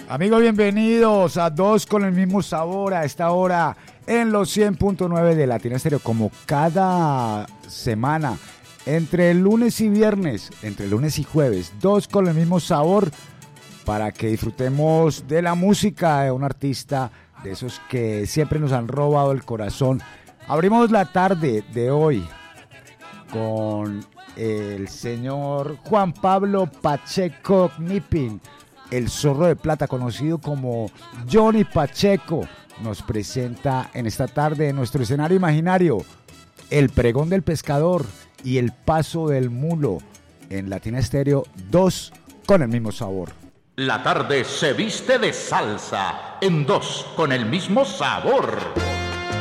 Amigos, bienvenidos a Dos con el mismo sabor a esta hora en los 100.9 de Latina Estéreo, como cada semana, entre lunes y viernes, entre lunes y jueves, Dos con el mismo sabor, para que disfrutemos de la música de un artista de esos que siempre nos han robado el corazón. Abrimos la tarde de hoy con el señor Juan Pablo Pacheco Knipping, el Zorro de Plata, conocido como Johnny Pacheco. Nos presenta en esta tarde en nuestro escenario imaginario El Pregón del Pescador y El Paso del Mulo en Latina Estéreo, Dos con el mismo sabor. La tarde se viste de salsa en Dos con el mismo sabor.